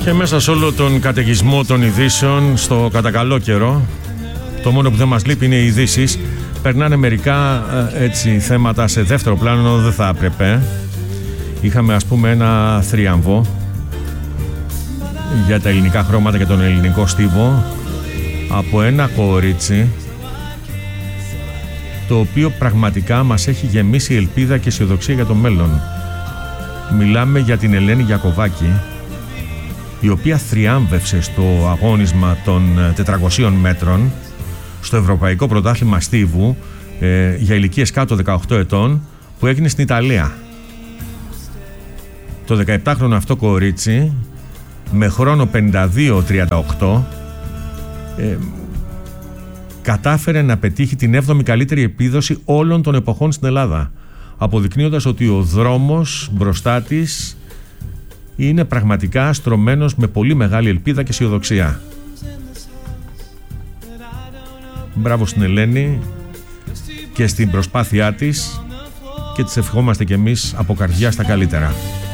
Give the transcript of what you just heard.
Και μέσα σε όλο τον καταιγισμό των ειδήσεων, στο κατακαλό καιρό, το μόνο που δεν μας λείπει είναι οι ειδήσεις. Περνάνε μερικά έτσι θέματα σε δεύτερο πλάνο, δεν θα έπρεπε. Είχαμε ας πούμε ένα θρίαμβο για τα ελληνικά χρώματα και τον ελληνικό στίβο από ένα κορίτσι το οποίο πραγματικά μας έχει γεμίσει ελπίδα και αισιοδοξία για το μέλλον. Μιλάμε για την Ελένη Γιακοβάκη, η οποία θριάμβευσε στο αγώνισμα των 400 μέτρων στο Ευρωπαϊκό Πρωτάθλημα Στίβου για ηλικίες κάτω 18 ετών που έγινε στην Ιταλία. Το 17χρονο αυτό κορίτσι με χρόνο 52-38 κατάφερε να πετύχει την 7η καλύτερη επίδοση όλων των εποχών στην Ελλάδα, αποδεικνύοντας ότι ο δρόμος μπροστά της είναι πραγματικά στρωμένος με πολύ μεγάλη ελπίδα και αισιοδοξία. Μπράβο στην Ελένη και στην προσπάθειά της και της ευχόμαστε κι εμείς από καρδιά στα καλύτερα.